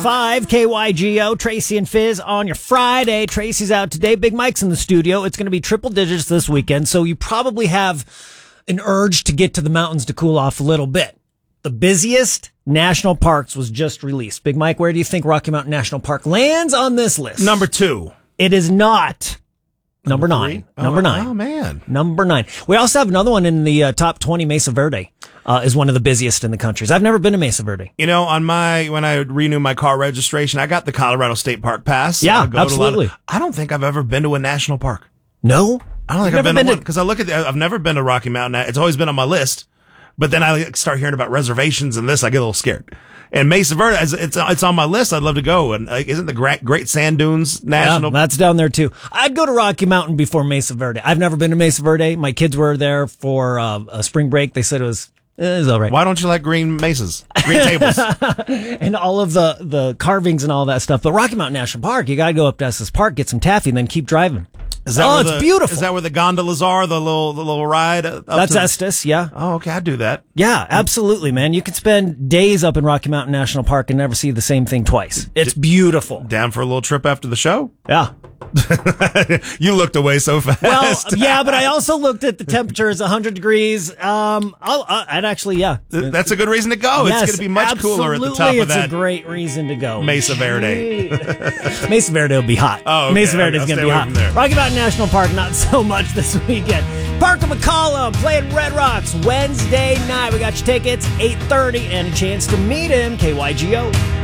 5 KYGO, Tracy and Fizz on your Friday. Tracy's out today. Big Mike's in the studio. It's going to be triple digits this weekend, so you probably have an urge to get to the mountains to cool off a little bit. The busiest national parks was just released. Big Mike, where do you think Rocky Mountain National Park lands on this list? Number 2. It is not. Number 9. Number 9. Oh, man. Number 9. We also have another one in the top 20, Mesa Verde. Is one of the busiest in the countries. I've never been to Mesa Verde. You know, when I renew my car registration, I got the Colorado State Park Pass. Yeah, absolutely. I don't think I've ever been to a national park. No? I don't think I've been to one. Because I've never been to Rocky Mountain. It's always been on my list. But then I start hearing about reservations and this, I get a little scared. And Mesa Verde, it's on my list. I'd love to go. And isn't the Great Sand Dunes National? Yeah, that's down there too. I'd go to Rocky Mountain before Mesa Verde. I've never been to Mesa Verde. My kids were there for a spring break. They said it was all right. Why don't you like green mesas, green tables, and all of the carvings and all that stuff? But Rocky Mountain National Park, you got to go up to Estes Park, get some taffy, and then keep driving. It's beautiful. Is that where the gondolas are? The little ride? That's Estes, yeah. Oh, okay. I'd do that. Yeah, absolutely, man. You could spend days up in Rocky Mountain National Park and never see the same thing twice. It's beautiful. Down for a little trip after the show? Yeah. You looked away so fast. Well, yeah, but I also looked at the temperature is 100 degrees. I'd actually, yeah. That's a good reason to go. Yes, it's going to be much cooler at the top of that. It's a great reason to go. Mesa Verde. Mesa Verde will be hot. Oh, okay. Mesa Verde is going to be hot. Rocky Mountain National Park, not so much this weekend. Parker McCollum playing Red Rocks Wednesday night. We got your tickets, 8:30, and a chance to meet him. KYGO.